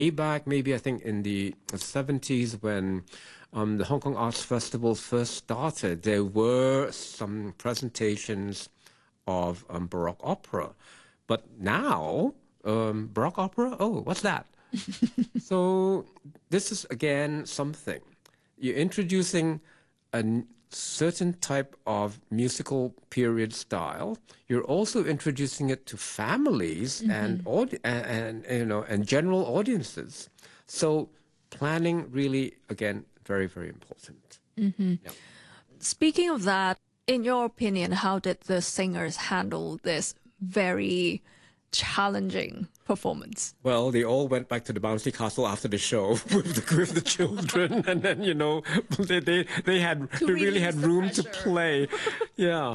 way back, maybe I think in the 70s when the Hong Kong Arts Festival first started, there were some presentations of Baroque opera. But now, Baroque opera, oh, what's that? So this is, again, something. You're introducing a certain type of musical period style. You're also introducing it to families and general audiences. So planning really, again, very, very important. Yeah. Speaking of that, in your opinion, how did the singers handle this very challenging performance? Well, they all went back to the bouncy castle after the show with the children, and then they really had room to play. Yeah,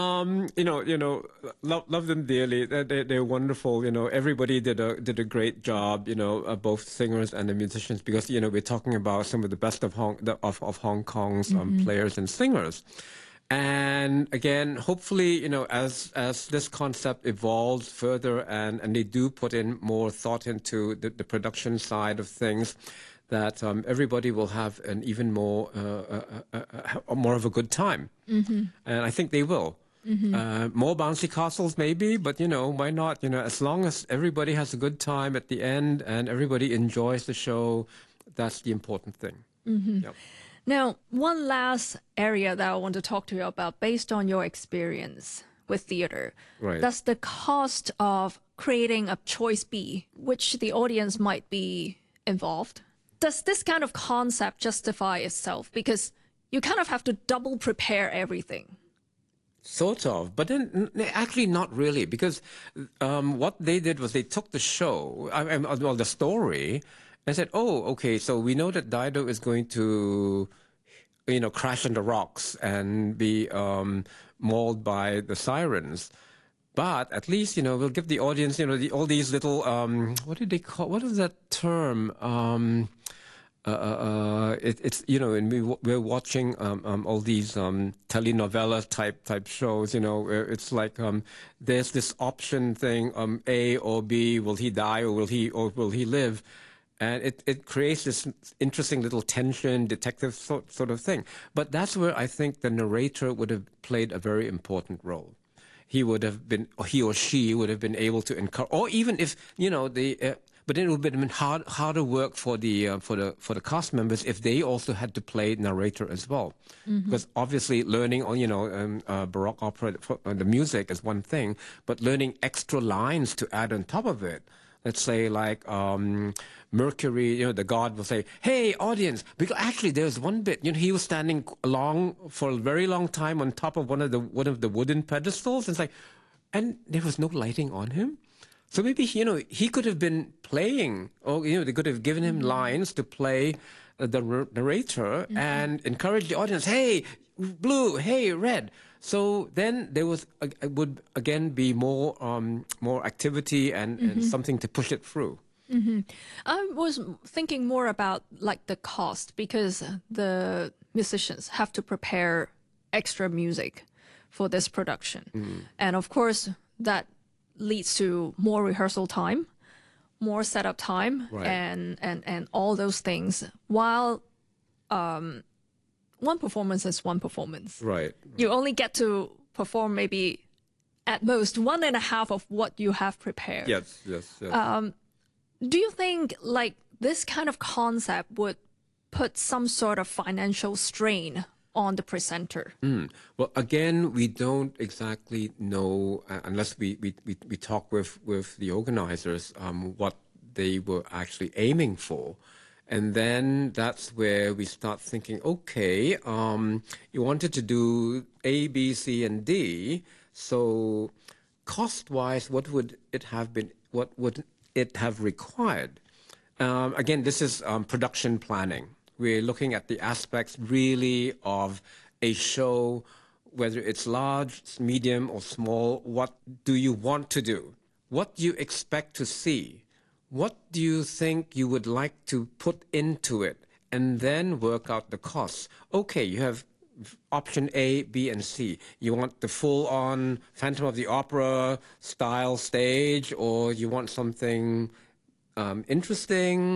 love them dearly. They're wonderful. Everybody did a great job. Both singers and the musicians, because we're talking about some of the best of Hong Kong's players and singers. And again, hopefully, as this concept evolves further and they do put in more thought into the production side of things, that everybody will have an even more of a good time. And I think they will. More bouncy castles maybe, but why not? As long as everybody has a good time at the end and everybody enjoys the show, that's the important thing. Yep. Now, one last area that I want to talk to you about, based on your experience with theater. Right. Does the cost of creating a choice B, which the audience might be involved, does this kind of concept justify itself? Because you kind of have to double prepare everything. Sort of, but then actually not really, because what they did was they took the show, the story, and said, oh, okay, so we know that Dido is going to, crash on the rocks and be mauled by the sirens. But at least, we'll give the audience, all these little, what is that term? And we're watching all these telenovela type shows. It's like there's this option thing, A or B. Will he die or will he live? And it creates this interesting little tension, detective sort of thing. But that's where I think the narrator would have played a very important role. He or she would have been able to encourage, or even if but then it would have been harder work for the cast members if they also had to play narrator as well, because obviously learning Baroque opera, the music is one thing, but learning extra lines to add on top of it. Let's say like Mercury, the god will say, "Hey, audience!" Because actually, there's one bit. He was standing for a very long time on top of one of the wooden pedestals. It's like, and there was no lighting on him. So maybe he could have been playing, or they could have given him lines to play the narrator and encourage the audience. Hey, blue! Hey, red! So then there would again be more activity and something to push it through. I was thinking more about like the cost, because the musicians have to prepare extra music for this production, and of course that leads to more rehearsal time, more setup time, right, and all those things. While one performance is one performance. Right. You only get to perform maybe at most 1.5 of what you have prepared. Yes. Do you think like this kind of concept would put some sort of financial strain on the presenter? Well, again, we don't exactly know unless we talk with the organizers what they were actually aiming for. And then that's where we start thinking, okay, you wanted to do A, B, C, and D. So cost-wise, what would it have been? What would it have required? Again, this is production planning. We're looking at the aspects really of a show, whether it's large, medium, or small. What do you want to do? What do you expect to see? What do you think you would like to put into it? And then work out the costs. Okay, you have option A, B, and C. You want the full-on Phantom of the Opera style stage, or you want something interesting.